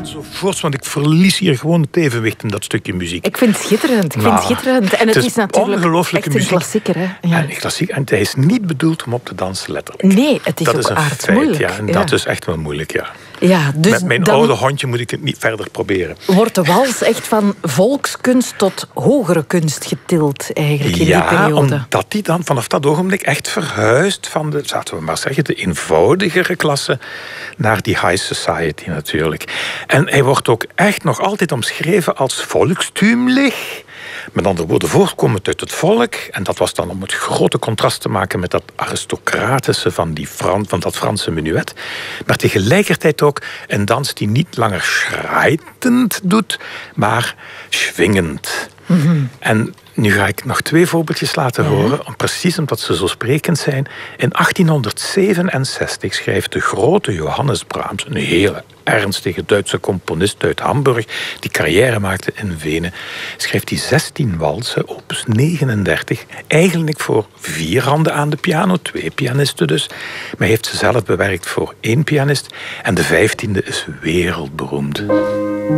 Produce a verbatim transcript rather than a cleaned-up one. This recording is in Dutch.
enzovoorts, want ik verlies hier gewoon het evenwicht in dat stukje muziek. Ik vind het schitterend. Ik vind Nou, het schitterend. En het, het is is natuurlijk ongelooflijke echt een muziek. klassieker. Hè? Ja. En, klassiek, en hij is niet bedoeld om op te dansen, letterlijk. Nee, het is dat ook is een aardsmoeilijk. feit, ja. En Ja. dat is echt wel moeilijk, ja. Ja, dus Met mijn dan oude hondje moet ik het niet verder proberen. wordt de wals echt van volkskunst tot hogere kunst getild, eigenlijk, in die Ja, periode. omdat die dan vanaf dat ogenblik echt verhuist van de, laten we maar zeggen, de eenvoudigere klasse naar die high society natuurlijk. En hij wordt ook echt nog altijd omschreven als volkstuumlich. Met andere woorden, voorkomend uit het volk. En dat was dan om het grote contrast te maken met dat aristocratische van, die Fran, van dat Franse menuet. Maar tegelijkertijd ook een dans die niet langer schrijtend doet, maar schwingend. Mm-hmm. En nu ga ik nog twee voorbeeldjes laten ja. horen, om precies omdat ze zo sprekend zijn. In achttienhonderdzevenenzestig schrijft de grote Johannes Brahms, een hele ernstige Duitse componist uit Hamburg, die carrière maakte in Wenen, schrijft hij zestien walsen, opus negenendertig, eigenlijk voor vier handen aan de piano, twee pianisten dus. Maar hij heeft ze zelf bewerkt voor één pianist. En de vijftiende is wereldberoemd.